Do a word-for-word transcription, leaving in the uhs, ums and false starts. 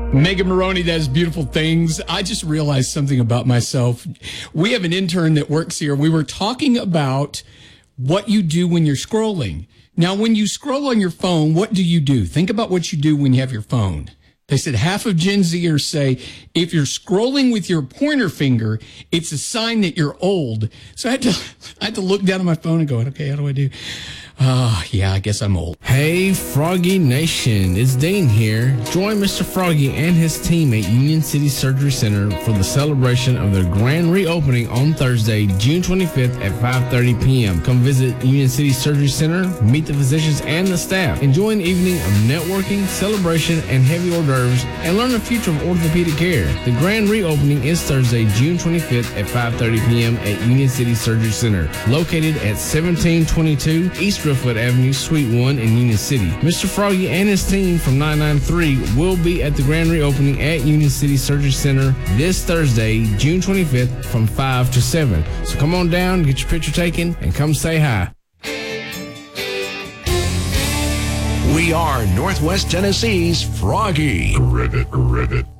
Megan Maroney does beautiful things. I just realized something about myself. We have an intern that works here. We were talking about what you do when you're scrolling. Now, when you scroll on your phone, what do you do? Think about what you do when you have your phone. They said half of Gen Zers say if you're scrolling with your pointer finger, it's a sign that you're old. So I had to, I had to look down at my phone and go, okay, how do I do? Oh, yeah, I guess I'm old. Hey, Froggy Nation, it's Dean here. Join Mister Froggy and his team at Union City Surgery Center for the celebration of their grand reopening on Thursday, June twenty-fifth at five thirty p.m. Come visit Union City Surgery Center, meet the physicians and the staff. Enjoy an evening of networking, celebration, and heavy hors d'oeuvres, and learn the future of orthopedic care. The grand reopening is Thursday, June twenty-fifth at five thirty p.m. at Union City Surgery Center, located at seventeen twenty-two East Driftwood Avenue, Suite one in Union City. Mister Froggy and his team from nine nine three will be at the grand reopening at Union City Surgery Center this Thursday, June twenty-fifth from five to seven. So come on down, get your picture taken, and come say hi. We are Northwest Tennessee's Froggy. Ribbit, ribbit.